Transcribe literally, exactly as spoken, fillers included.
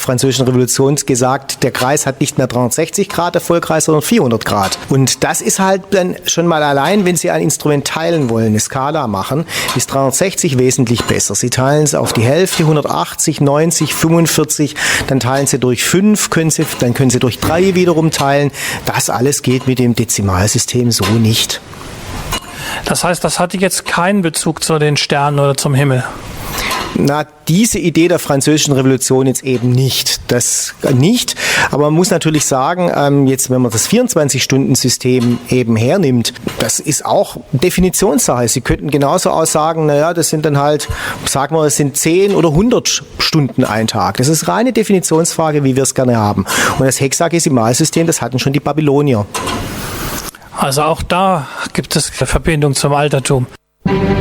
Französischen Revolution gesagt, der Kreis hat nicht mehr dreihundertsechzig Grad, der Vollkreis, sondern vierhundert Grad. Und das ist halt dann schon mal allein, wenn Sie ein Instrument teilen wollen, eine Skala machen, ist dreihundertsechzig wesentlich besser. Sie teilen es auf die Hälfte, hundertachtzig, neunzig, fünfundvierzig, dann teilen Sie durch fünf, können Sie, dann können Sie durch drei wiederum teilen. Das alles geht mit dem Dezimalsystem so nicht. Das heißt, das hatte jetzt keinen Bezug zu den Sternen oder zum Himmel? Na, diese Idee der Französischen Revolution jetzt eben nicht. Das nicht. Aber man muss natürlich sagen, ähm, jetzt, wenn man das vierundzwanzig-Stunden-System eben hernimmt, das ist auch Definitionssache. Sie könnten genauso aussagen, naja, das sind dann halt, sagen wir, es sind zehn oder hundert Stunden ein Tag. Das ist reine Definitionsfrage, wie wir es gerne haben. Und das Hexadecimalsystem, das hatten schon die Babylonier. Also auch da gibt es eine Verbindung zum Altertum.